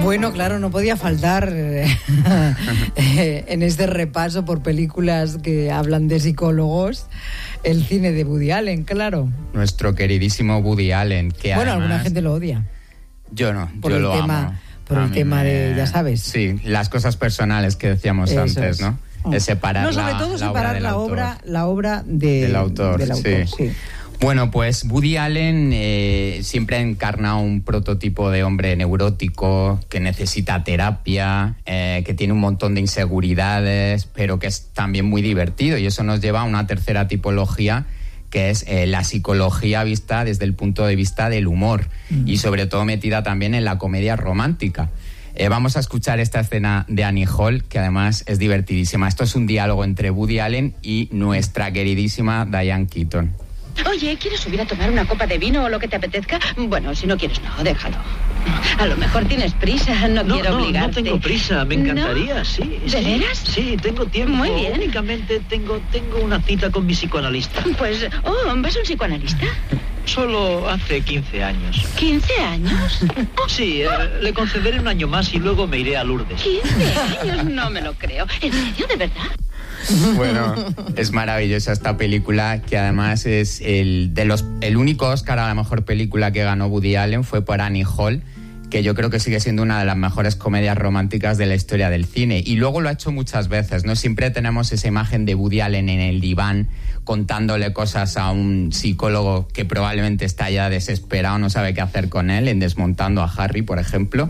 Bueno, claro, no podía faltar en este repaso por películas que hablan de psicólogos, el cine de Woody Allen, claro. Nuestro queridísimo Woody Allen, que bueno, además, alguna gente lo odia. Yo no, por yo el lo tema, amo. Por el tema de, ya sabes. Sí, las cosas personales que decíamos Eso antes, es. ¿no? Es separar no, sobre todo separar la obra del autor. Sí. Bueno, pues Woody Allen siempre ha encarnado un prototipo de hombre neurótico que necesita terapia, que tiene un montón de inseguridades, pero que es también muy divertido, y eso nos lleva a una tercera tipología, que es la psicología vista desde el punto de vista del humor, y sobre todo metida también en la comedia romántica. Vamos a escuchar esta escena de Annie Hall, que además es divertidísima. Esto es un diálogo entre Woody Allen y nuestra queridísima Diane Keaton. Oye, ¿quieres subir a tomar una copa de vino o lo que te apetezca? Bueno, si no quieres, no, déjalo. A lo mejor tienes prisa, no quiero obligarte. No tengo prisa, me encantaría, ¿No? sí. ¿De veras? Sí, tengo tiempo. Muy bien. Únicamente tengo una cita con mi psicoanalista. Pues, ¿vas a un psicoanalista? Solo hace 15 años. ¿15 años? Sí, le concederé un año más y luego me iré a Lourdes. 15 años, no me lo creo. ¿En serio, de verdad? Bueno, es maravillosa esta película, que además es el único Oscar a la mejor película que ganó Woody Allen fue por Annie Hall, que yo creo que sigue siendo una de las mejores comedias románticas de la historia del cine. Y luego lo ha hecho muchas veces, ¿no? Siempre tenemos esa imagen de Woody Allen en el diván contándole cosas a un psicólogo que probablemente está ya desesperado, no sabe qué hacer con él, en Desmontando a Harry, por ejemplo.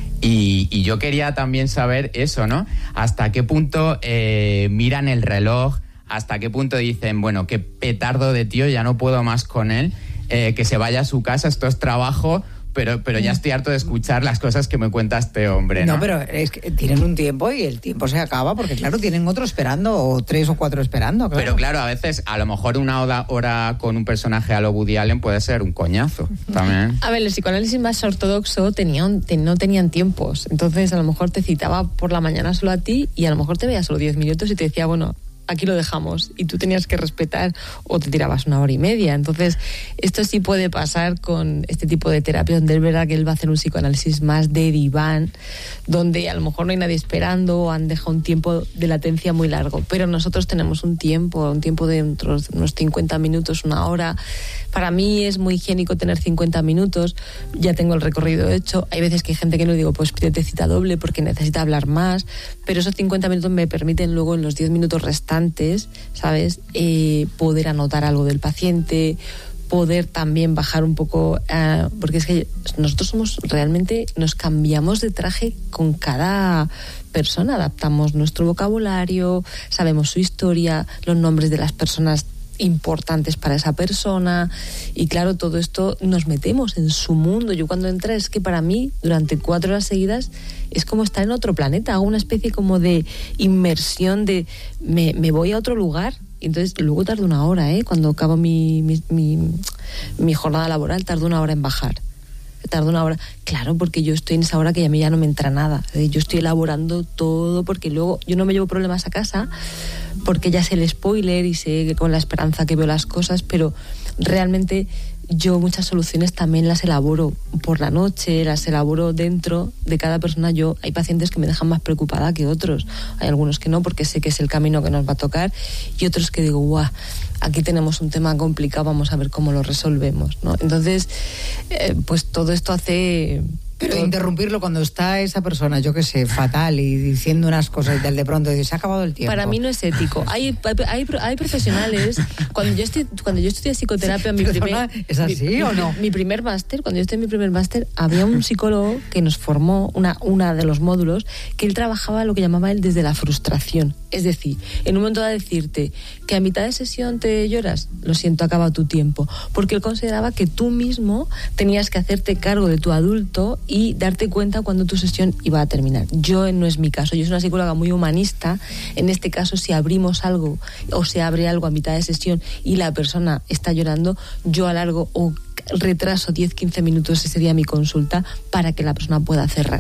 Y yo quería también saber eso, ¿no? Hasta qué punto miran el reloj, hasta qué punto dicen, bueno, qué petardo de tío, ya no puedo más con él, que se vaya a su casa, esto es trabajo, pero ya estoy harto de escuchar las cosas que me cuenta este hombre, ¿no? No, pero es que tienen un tiempo y el tiempo se acaba, porque claro, tienen otro esperando, o 3 o 4 esperando, claro. Pero claro, a veces, a lo mejor una hora con un personaje a lo Woody Allen puede ser un coñazo también. A ver, el psicoanálisis más ortodoxo no tenían tiempos, entonces a lo mejor te citaba por la mañana solo a ti y a lo mejor te veía solo 10 minutos y te decía, bueno, aquí lo dejamos, y tú tenías que respetar, o te tirabas 1 hora y media. Entonces, esto sí puede pasar con este tipo de terapia, donde es verdad que él va a hacer un psicoanálisis más de diván, donde a lo mejor no hay nadie esperando, o han dejado un tiempo de latencia muy largo. Pero nosotros tenemos un tiempo de unos 50 minutos, 1 hora. Para mí es muy higiénico tener 50 minutos, ya tengo el recorrido hecho. Hay veces que hay gente que no digo, pues pídete cita doble porque necesita hablar más, pero esos 50 minutos me permiten luego en los 10 minutos restantes, ¿sabes? Poder anotar algo del paciente, poder también bajar un poco, porque es que nosotros realmente nos cambiamos de traje con cada persona, adaptamos nuestro vocabulario, sabemos su historia, los nombres de las personas importantes para esa persona, y claro, todo esto nos metemos en su mundo. Yo cuando entré, es que para mí durante 4 horas seguidas es como estar en otro planeta, hago una especie como de inmersión, de me voy a otro lugar. Entonces luego tardo 1 hora, cuando acabo mi jornada laboral, tardo 1 hora en bajar. Tardo 1 hora, claro, porque yo estoy en esa hora que a mí ya no me entra nada. Yo estoy elaborando todo, porque luego yo no me llevo problemas a casa, porque ya sé el spoiler y sé que con la esperanza que veo las cosas, pero realmente yo muchas soluciones también las elaboro por la noche, las elaboro dentro de cada persona. Hay pacientes que me dejan más preocupada que otros, hay algunos que no, porque sé que es el camino que nos va a tocar, y otros que digo, guau, aquí tenemos un tema complicado, vamos a ver cómo lo resolvemos, ¿no? Entonces, pues todo esto hace... Pero interrumpirlo cuando está esa persona, yo qué sé, fatal, y diciendo unas cosas y tal, de pronto dice, se ha acabado el tiempo. Para mí no es ético. Hay profesionales, cuando yo estudié psicoterapia, ¿es así o no? Mi primer máster, cuando yo estudié mi primer máster, había un psicólogo que nos formó una de los módulos, que él trabajaba lo que llamaba él desde la frustración. Es decir, en un momento de decirte que a mitad de sesión te lloras, lo siento, acaba tu tiempo. Porque él consideraba que tú mismo tenías que hacerte cargo de tu adulto y darte cuenta cuando tu sesión iba a terminar. No es mi caso, yo soy una psicóloga muy humanista. En este caso, si abrimos algo o se abre algo a mitad de sesión y la persona está llorando, yo alargo o retraso 10-15 minutos ese día mi consulta para que la persona pueda cerrar.